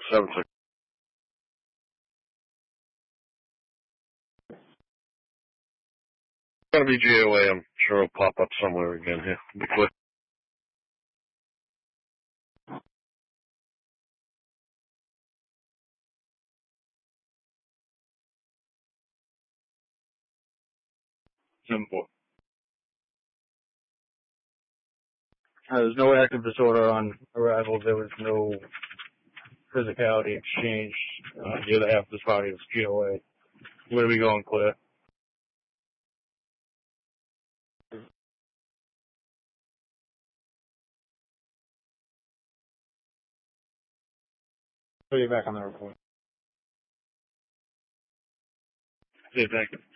7-6. Gotta be GOA. I'm sure it'll pop up somewhere again here. Be quick. Simple. There's no active disorder on arrival. There was no physicality exchange. The other half of this party was GOA. Where are we going, Claire? Put you back on the report. Yeah, thank you.